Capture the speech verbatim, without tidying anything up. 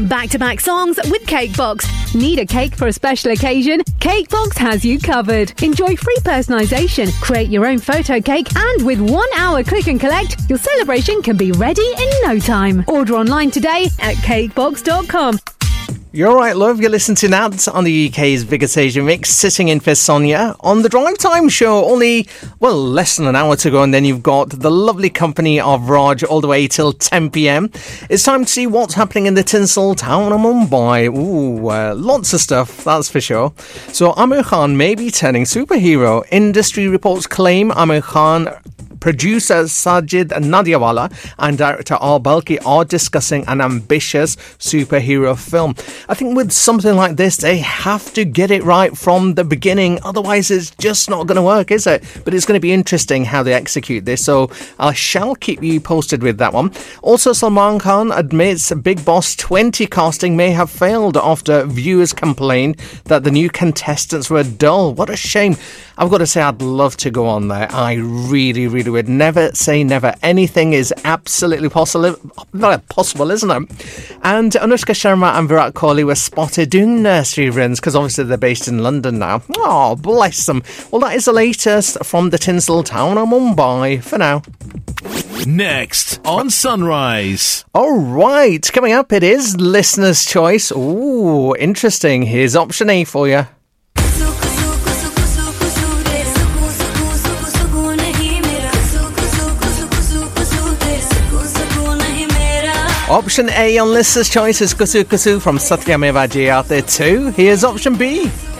Back-to-back songs with Cakebox. Need a cake for a special occasion? Cakebox has you covered. Enjoy free personalisation, create your own photo cake, and with one hour click and collect, your celebration can be ready in no time. Order online today at cakebox dot com. You're all right, love. You're listening to Nads on the U K's biggest Asian mix, sitting in for Sonia on the Drive Time show. Only, well, less than an hour to go, and then you've got the lovely company of Raj all the way till ten p.m. It's time to see what's happening in the tinsel town of Mumbai. Ooh, uh, lots of stuff, that's for sure. So Aamir Khan may be turning superhero. Industry reports claim Aamir Khan, producer Sajid Nadiawala and director Al Balki are discussing an ambitious superhero film. I think with something like this, they have to get it right from the beginning. Otherwise, it's just not going to work, is it? But it's going to be interesting how they execute this. So I shall keep you posted with that one. Also, Salman Khan admits Big Boss twenty casting may have failed after viewers complained that the new contestants were dull. What a shame. I've got to say, I'd love to go on there. I really, really would. Never say never. Anything is absolutely possible, not possible, isn't it? And Anushka Sharma and Virat Kohli were spotted doing nursery runs because obviously they're based in London now. Oh, bless them. Well, that is the latest from the tinsel town of Mumbai for now. Next on Sunrise. All right, coming up, it is listener's choice. Ooh, interesting. Here's option A for you. Option A on listener's choice is Kusu Kusu from Satyameva Jayate two. Here's option B.